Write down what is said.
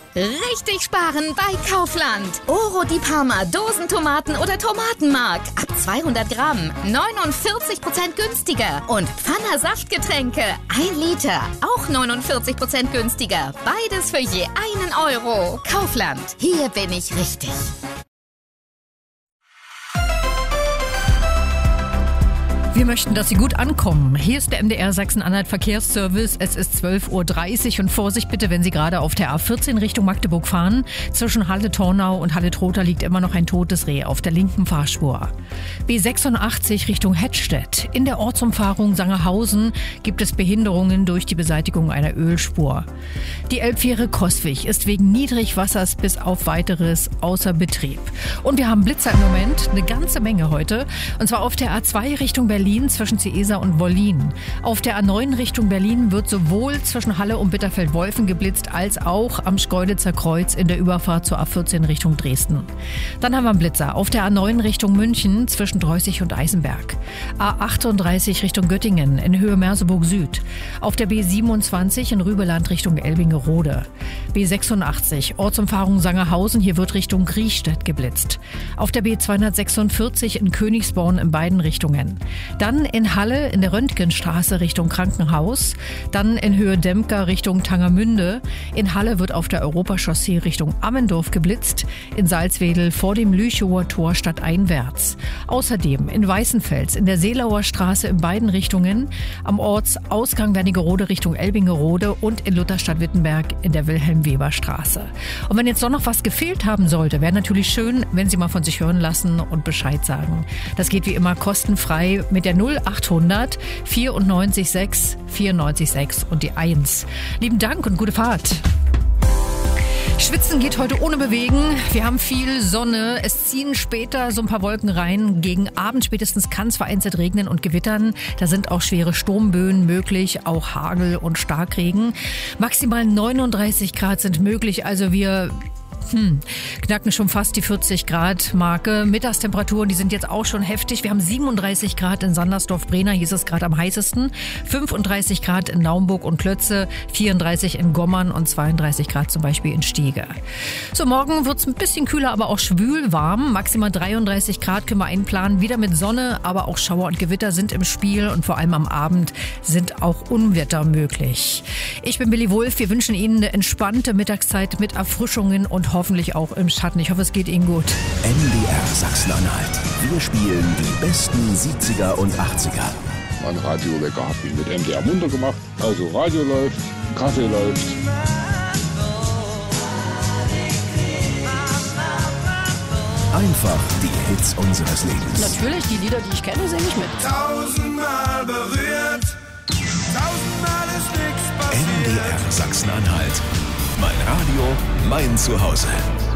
Richtig sparen bei Kaufland. Oro di Parma Dosentomaten oder Tomatenmark. Ab 200 Gramm 49% günstiger. Und Pfanner Saftgetränke 1 Liter. Auch 49% günstiger. Beides für je 1 Euro. Kaufland. Hier bin ich richtig. Wir möchten, dass Sie gut ankommen. Hier ist der MDR Sachsen-Anhalt Verkehrsservice. Es ist 12.30 Uhr und Vorsicht bitte, wenn Sie gerade auf der A14 Richtung Magdeburg fahren. Zwischen Halle-Tornau und Halle-Trotha liegt immer noch ein totes Reh auf der linken Fahrspur. B86 Richtung Hettstedt. In der Ortsumfahrung Sangerhausen gibt es Behinderungen durch die Beseitigung einer Ölspur. Die Elbfähre Coswig ist wegen Niedrigwassers bis auf Weiteres außer Betrieb. Und wir haben Blitzer im Moment, eine ganze Menge heute. Und zwar auf der A2 Richtung Berlin zwischen Ciesa und Wollin. Auf der A9 Richtung Berlin wird sowohl zwischen Halle und Bitterfeld-Wolfen geblitzt, als auch am Schkeuditzer Kreuz in der Überfahrt zur A14 Richtung Dresden. Dann haben wir einen Blitzer auf der A9 Richtung München zwischen Dreußig und Eisenberg. A38 Richtung Göttingen in Höhe Merseburg Süd. Auf der B27 in Rübeland Richtung Elbingerode. B86 Ortsumfahrung Sangerhausen, hier wird Richtung Griechstedt geblitzt. Auf der B246 in Königsborn in beiden Richtungen. Dann in Halle in der Röntgenstraße Richtung Krankenhaus. Dann in Höhe Dempker Richtung Tangermünde. In Halle wird auf der Europachaussee Richtung Ammendorf geblitzt. In Salzwedel vor dem Lüchower Tor stadteinwärts. Außerdem in Weißenfels in der Seelauer Straße in beiden Richtungen. Am Ortsausgang Wernigerode Richtung Elbingerode und in Lutherstadt-Wittenberg in der Wilhelm-Weber-Straße. Und wenn jetzt doch noch was gefehlt haben sollte, wäre natürlich schön, wenn Sie mal von sich hören lassen und Bescheid sagen. Das geht wie immer kostenfrei mit der 0800 94 94 6 und die 1. Lieben Dank und gute Fahrt. Schwitzen geht heute ohne Bewegen. Wir haben viel Sonne. Es ziehen später so ein paar Wolken rein. Gegen Abend spätestens kann es vereinzelt regnen und gewittern. Da sind auch schwere Sturmböen möglich, auch Hagel und Starkregen. Maximal 39 Grad sind möglich. Also wir knacken schon fast die 40 Grad Marke. Mittagstemperaturen, die sind jetzt auch schon heftig. Wir haben 37 Grad in Sandersdorf-Brenner, hier ist es gerade am heißesten. 35 Grad in Naumburg und Klötze, 34 in Gommern und 32 Grad zum Beispiel in Stiege. So, morgen wird es ein bisschen kühler, aber auch schwül warm. Maximal 33 Grad können wir einplanen. Wieder mit Sonne, aber auch Schauer und Gewitter sind im Spiel und vor allem am Abend sind auch Unwetter möglich. Ich bin Billy Wulff. Wir wünschen Ihnen eine entspannte Mittagszeit mit Erfrischungen und hoffentlich auch im Schatten. Ich hoffe, es geht Ihnen gut. MDR Sachsen-Anhalt. Wir spielen die besten 70er und 80er. Mein Radiowecker hat mich mit MDR munter gemacht. Also Radio läuft, Kaffee läuft. Einfach die Hits unseres Lebens. Natürlich, die Lieder, die ich kenne, singe ich mit. Tausendmal berührt, tausendmal ist nichts passiert. MDR Sachsen-Anhalt. Mein Radio, mein Zuhause.